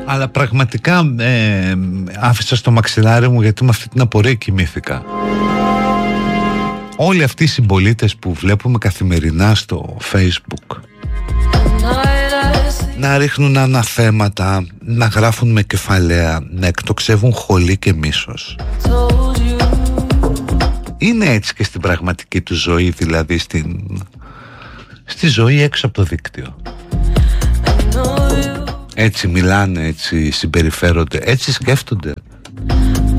Αλλά πραγματικά άφησα στο μαξιλάρι μου, γιατί με αυτή την απορία κοιμήθηκα. Όλοι αυτοί οι συμπολίτες που βλέπουμε καθημερινά στο Facebook να ρίχνουν αναθέματα, να γράφουν με κεφαλαία, να εκτοξεύουν χολή και μίσος. Είναι έτσι και στην πραγματική του ζωή, δηλαδή στη ζωή έξω από το δίκτυο. Έτσι μιλάνε, έτσι συμπεριφέρονται, έτσι σκέφτονται.